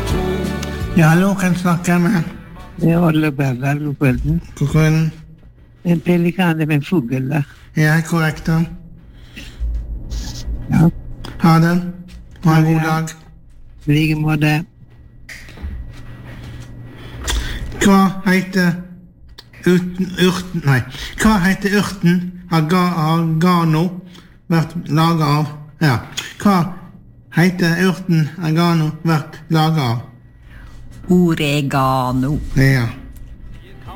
Ja, hallo, kan snakke med. Det er Olle Berger, god kvelden. God kvelden. En pelikan, det er en fugl da. Ja, korrekt da. Ja. Ha det. Ha en god dag. I like måte. Hva heter urten, nei, hva heter urten agano vært laget av? Ja, hva heter urten agano vært laget av? Oregano. Ja.